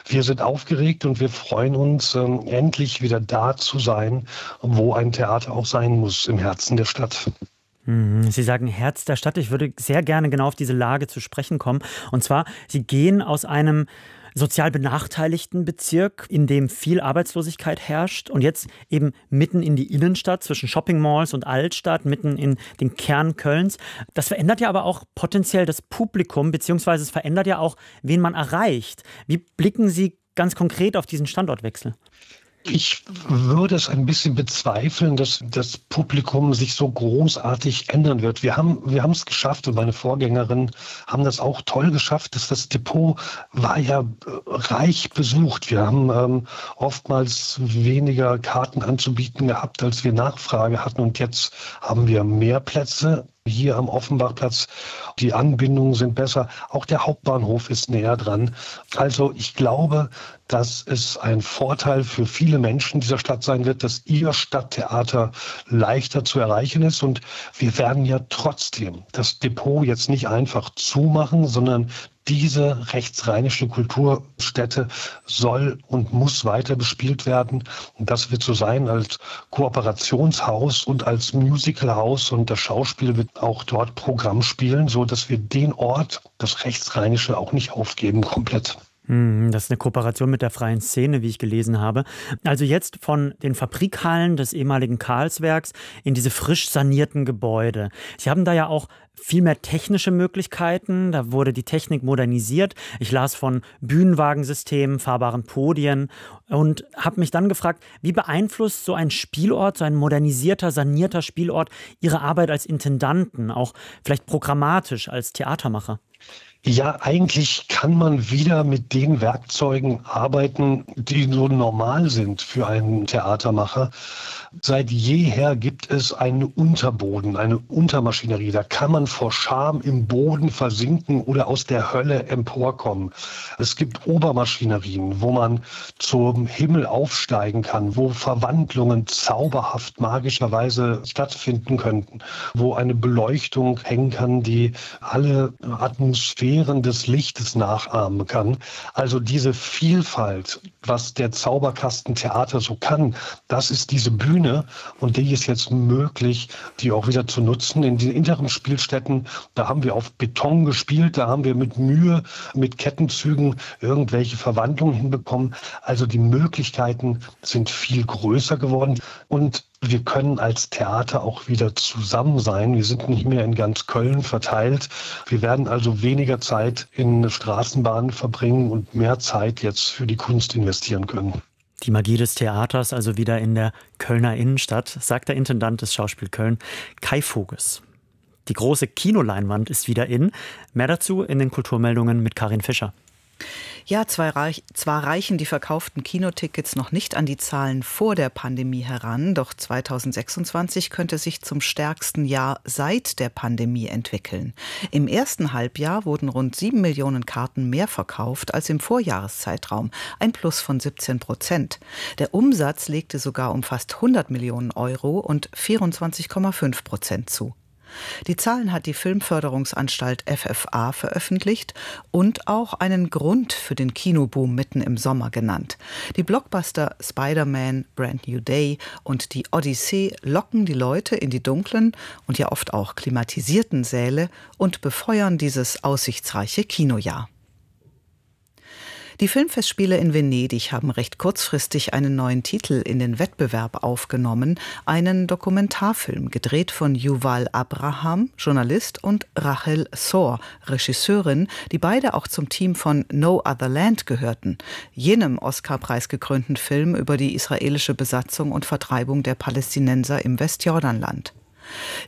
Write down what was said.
Wir sind aufgeregt und wir freuen uns, endlich wieder da zu sein, wo ein Theater auch sein muss, im Herzen der Stadt. Sie sagen Herz der Stadt. Ich würde sehr gerne genau auf diese Lage zu sprechen kommen. Und zwar, Sie gehen aus einem sozial benachteiligten Bezirk, in dem viel Arbeitslosigkeit herrscht und jetzt eben mitten in die Innenstadt zwischen Shoppingmalls und Altstadt, mitten in den Kern Kölns. Das verändert ja aber auch potenziell das Publikum, beziehungsweise es verändert ja auch, wen man erreicht. Wie blicken Sie ganz konkret auf diesen Standortwechsel? Ich würde es ein bisschen bezweifeln, dass das Publikum sich so großartig ändern wird. Wir haben es geschafft und meine Vorgängerinnen haben das auch toll geschafft. Das Depot war ja reich besucht. Wir haben oftmals weniger Karten anzubieten gehabt, als wir Nachfrage hatten. Und jetzt haben wir mehr Plätze hier am Offenbachplatz. Die Anbindungen sind besser. Auch der Hauptbahnhof ist näher dran. Also ich glaube, dass es ein Vorteil für viele Menschen dieser Stadt sein wird, dass ihr Stadttheater leichter zu erreichen ist. Und wir werden ja trotzdem das Depot jetzt nicht einfach zumachen, sondern diese rechtsrheinische Kulturstätte soll und muss weiter bespielt werden. Und das wird so sein als Kooperationshaus und als Musicalhaus. Und das Schauspiel wird auch dort Programm spielen, so dass wir den Ort, das rechtsrheinische, auch nicht aufgeben komplett. Das ist eine Kooperation mit der Freien Szene, wie ich gelesen habe. Also jetzt von den Fabrikhallen des ehemaligen Carlsbergs in diese frisch sanierten Gebäude. Sie haben da ja auch viel mehr technische Möglichkeiten. Da wurde die Technik modernisiert. Ich las von Bühnenwagensystemen, fahrbaren Podien und habe mich dann gefragt, wie beeinflusst so ein Spielort, so ein modernisierter, sanierter Spielort Ihre Arbeit als Intendanten, auch vielleicht programmatisch als Theatermacher? Ja, eigentlich kann man wieder mit den Werkzeugen arbeiten, die so normal sind für einen Theatermacher. Seit jeher gibt es einen Unterboden, eine Untermaschinerie. Da kann man vor Scham im Boden versinken oder aus der Hölle emporkommen. Es gibt Obermaschinerien, wo man zum Himmel aufsteigen kann, wo Verwandlungen zauberhaft magischerweise stattfinden könnten, wo eine Beleuchtung hängen kann, die alle Atmosphären des Lichtes nachahmen kann. Also diese Vielfalt, was der Zauberkasten Theater so kann, das ist diese Bühne. Und die ist jetzt möglich, die auch wieder zu nutzen. In den Interimsspielstätten, da haben wir auf Beton gespielt, da haben wir mit Mühe, mit Kettenzügen irgendwelche Verwandlungen hinbekommen. Also die Möglichkeiten sind viel größer geworden. Und wir können als Theater auch wieder zusammen sein. Wir sind nicht mehr in ganz Köln verteilt. Wir werden also weniger Zeit in Straßenbahnen verbringen und mehr Zeit jetzt für die Kunst investieren können. Die Magie des Theaters also wieder in der Kölner Innenstadt, sagt der Intendant des Schauspiel Köln, Kai Voges. Die große Kinoleinwand ist wieder in. Mehr dazu in den Kulturmeldungen mit Karin Fischer. Ja, zwar reichen die verkauften Kinotickets noch nicht an die Zahlen vor der Pandemie heran, doch 2026 könnte sich zum stärksten Jahr seit der Pandemie entwickeln. Im ersten Halbjahr wurden rund 7 Millionen Karten mehr verkauft als im Vorjahreszeitraum, ein Plus von 17%. Der Umsatz legte sogar um fast 100 Millionen Euro und 24,5% zu. Die Zahlen hat die Filmförderungsanstalt FFA veröffentlicht und auch einen Grund für den Kinoboom mitten im Sommer genannt. Die Blockbuster Spider-Man, Brand New Day und die Odyssee locken die Leute in die dunklen und ja oft auch klimatisierten Säle und befeuern dieses aussichtsreiche Kinojahr. Die Filmfestspiele in Venedig haben recht kurzfristig einen neuen Titel in den Wettbewerb aufgenommen, einen Dokumentarfilm, gedreht von Yuval Abraham, Journalist, und Rachel Sor, Regisseurin, die beide auch zum Team von No Other Land gehörten, jenem Oscar-Preis gekrönten Film über die israelische Besatzung und Vertreibung der Palästinenser im Westjordanland.